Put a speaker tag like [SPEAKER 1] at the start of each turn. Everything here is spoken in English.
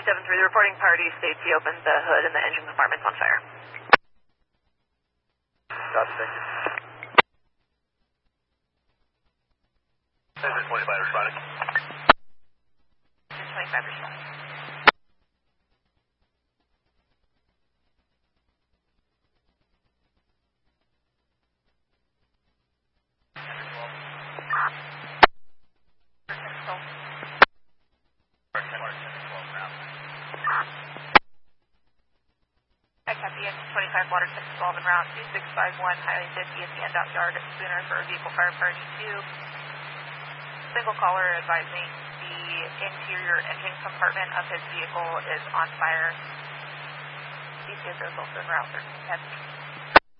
[SPEAKER 1] 373, the reporting party states he opened the hood and the engine compartment's on fire.
[SPEAKER 2] Copy, thank you. 25 responding.
[SPEAKER 1] 25 responding. I copy it. 25 water 612 en route 2651, Highway 50 at the NDOT yard at Spooner for vehicle fire party 2. Single caller advising the interior engine compartment of his vehicle is on fire. DCS is also en route 1310.